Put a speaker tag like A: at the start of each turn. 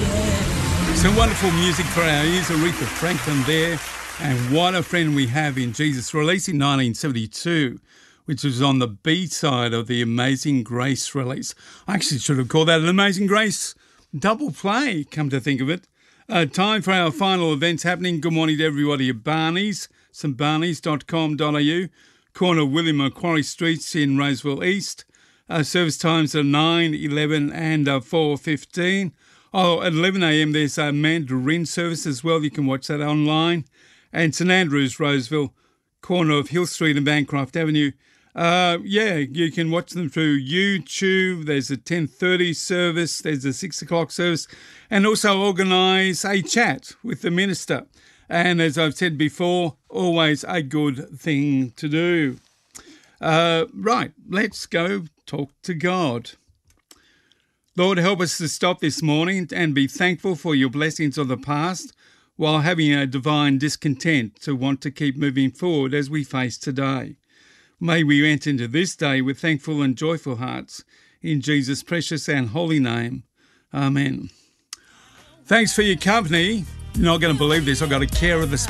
A: Some wonderful music for our ears. Aretha Franklin there. And What a Friend We Have in Jesus, released in 1972, which was on the B side of the Amazing Grace release. I actually should have called that an Amazing Grace double play, come to think of it. Time for our final events happening. Good morning to everybody at Barney's, stbarneys.com.au, corner William Macquarie Streets in Roseville East. Service times are 9, 11 and 4:15. Oh, at 11 a.m. there's a Mandarin service as well. You can watch that online. And St Andrews, Roseville, corner of Hill Street and Bancroft Avenue. You can watch them through YouTube. There's a 10:30 service. There's a 6 o'clock service. And also organise a chat with the minister. And as I've said before, always a good thing to do. Right, let's go talk to God. Lord, help us to stop this morning and be thankful for your blessings of the past while having a divine discontent to want to keep moving forward as we face today. May we enter into this day with thankful and joyful hearts. In Jesus' precious and holy name. Amen. Thanks for your company. You're not going to believe this. I've got a carer this